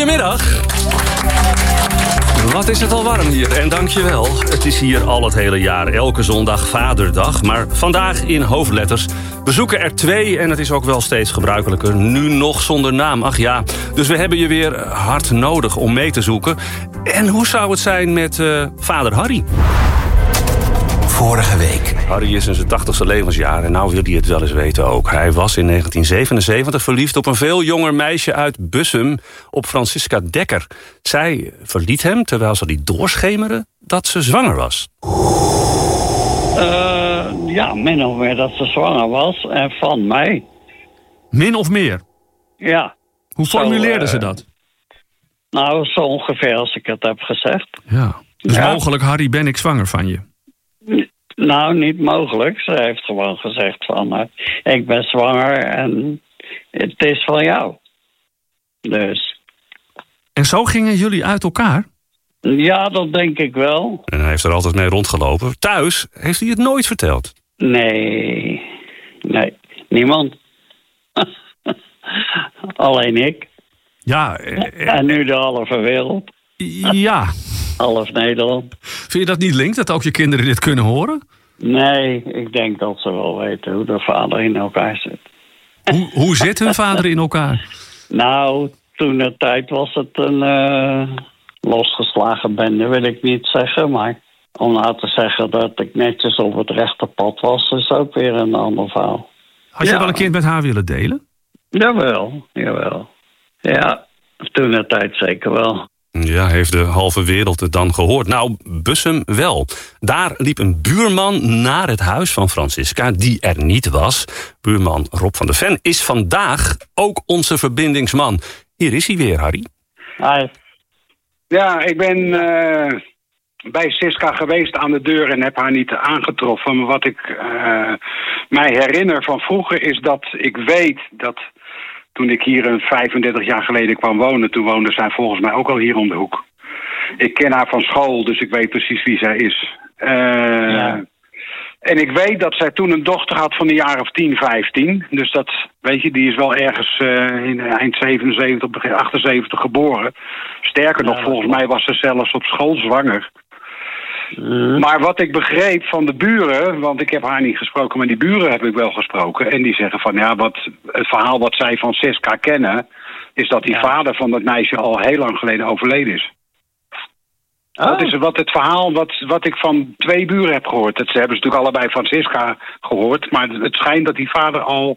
Goedemiddag. Wat is het al warm hier en dankjewel. Het is hier al het hele jaar, elke zondag Vaderdag. Maar vandaag in hoofdletters. We zoeken er 2 en het is ook wel steeds gebruikelijker. Nu nog zonder naam, ach ja. Dus we hebben je weer hard nodig om mee te zoeken. En hoe zou het zijn met vader Harry? Vorige week. Harry is in zijn 80ste levensjaar en nou wil hij het wel eens weten ook. Hij was in 1977 verliefd op een veel jonger meisje uit Bussum, op Francisca Dekker. Zij verliet hem terwijl ze liet doorschemeren dat ze zwanger was. Ja, min of meer dat ze zwanger was en van mij. Min of meer? Ja. Hoe formuleerde ze dat? Nou, zo ongeveer als ik het heb gezegd. Ja. Dus Ja. mogelijk, Harry, ben ik zwanger van je? Nou, niet mogelijk. Ze heeft gewoon gezegd van... ik ben zwanger en het is van jou. Dus... En zo gingen jullie uit elkaar? Ja, dat denk ik wel. En hij heeft er altijd mee rondgelopen. Thuis heeft hij het nooit verteld. Nee, niemand. Alleen ik. Ja. En nu de halve wereld. Ja. Half Nederland. Vind je dat niet link, dat ook je kinderen dit kunnen horen? Nee, ik denk dat ze wel weten hoe de vader in elkaar zit. Hoe zit hun vader in elkaar? Nou, toen de tijd was het een losgeslagen bende, wil ik niet zeggen. Maar om nou te zeggen dat ik netjes op het rechte pad was, is ook weer een ander verhaal. Had je wel een kind met haar willen delen? Jawel. Ja, toen de tijd zeker wel. Ja, heeft de halve wereld het dan gehoord? Nou, Bussum wel. Daar liep een buurman naar het huis van Francisca, die er niet was. Buurman Rob van der Ven is vandaag ook onze verbindingsman. Hier is hij weer, Harry. Hi. Ja, ik ben bij Siska geweest aan de deur en heb haar niet aangetroffen. Maar wat ik mij herinner van vroeger is dat ik weet dat... Toen ik hier 35 jaar geleden kwam wonen, toen woonde zij volgens mij ook al hier om de hoek. Ik ken haar van school, dus ik weet precies wie zij is. Ja. En ik weet dat zij toen een dochter had van een jaar of 10, 15. Dus dat, weet je, die is wel ergens in eind 77, begin 78 geboren. Sterker nog, volgens mij was ze zelfs op school zwanger. Maar wat ik begreep van de buren, want ik heb haar niet gesproken, maar die buren heb ik wel gesproken. En die zeggen van, ja, het verhaal wat zij van Siska kennen, is dat die vader van dat meisje al heel lang geleden overleden is. Oh. Dat is het verhaal wat ik van 2 buren heb gehoord. Ze hebben natuurlijk allebei van Siska gehoord, maar het schijnt dat die vader al,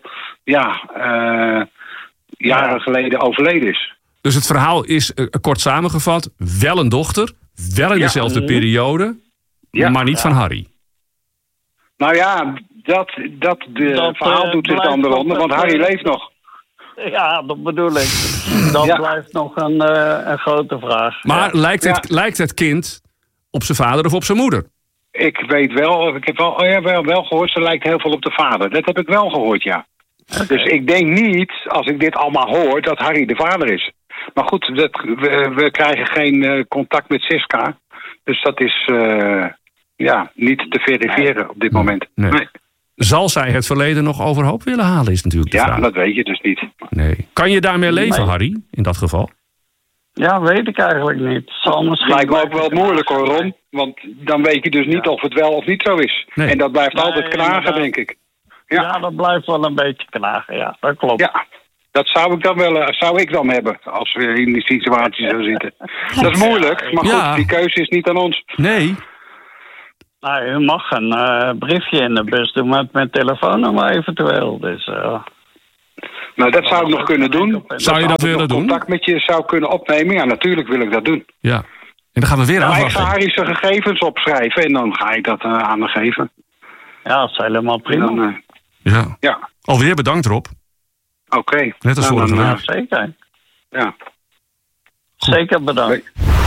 jaren geleden overleden is. Dus het verhaal is, kort samengevat, wel een dochter, wel in dezelfde periode, maar niet van Harry. Nou ja, dat verhaal doet zich dan eronder, want Harry leeft nog. Ja, dat bedoel ik. Dat blijft nog een grote vraag. Maar lijkt het kind op zijn vader of op zijn moeder? Ik weet wel, ik heb wel gehoord, ze lijkt heel veel op de vader. Dat heb ik wel gehoord, ja. Okay. Dus ik denk niet, als ik dit allemaal hoor, dat Harry de vader is. Maar goed, we krijgen geen contact met Siska. Dus dat is niet te verifiëren op dit moment. Nee. Zal zij het verleden nog overhoop willen halen, is natuurlijk de vraag. Ja, dat weet je dus niet. Nee. Kan je daarmee leven, Harry, in dat geval? Ja, weet ik eigenlijk niet. Het lijkt me ook wel moeilijk hoor, Ron. Want dan weet je dus niet of het wel of niet zo is. Nee. En dat blijft altijd knagen, denk ik. Ja, dat blijft wel een beetje knagen, ja. Dat klopt. Ja. Dat zou ik dan hebben, als we in die situatie zo zitten. Dat is moeilijk, maar goed, die keuze is niet aan ons. Nee. Nou, u mag een briefje in de bus doen met mijn telefoonnummer eventueel. Dus, nou, dat zou ik nog kunnen doen. Zou je dat willen doen? Contact met je zou kunnen opnemen. Ja, natuurlijk wil ik dat doen. Ja. En dan gaan we weer afwachten. Ik ga Harry zijn gegevens opschrijven en dan ga ik dat aan hem geven. Ja, dat is helemaal prima. Dan, ja. Alweer bedankt, Rob. Oké. Net als vorige week. Zeker. Ja. Zeker bedankt.